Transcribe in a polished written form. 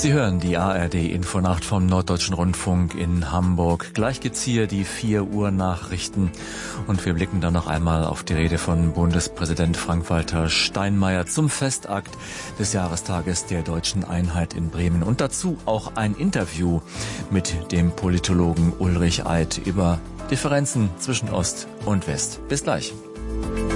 Sie hören die ARD-Infonacht vom Norddeutschen Rundfunk in Hamburg. Gleich gibt's hier die 4 Uhr Nachrichten und wir blicken dann noch einmal auf die Rede von Bundespräsident Frank-Walter Steinmeier zum Festakt des Jahrestages der Deutschen Einheit in Bremen. Und dazu auch ein Interview mit dem Politologen Ulrich Eid über Differenzen zwischen Ost und West. Bis gleich.